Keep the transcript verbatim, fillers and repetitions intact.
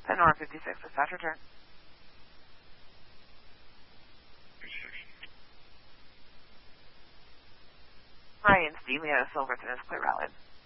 ten or fifty-six, dispatch return. Ryan Steely out of Silverton is clear valid.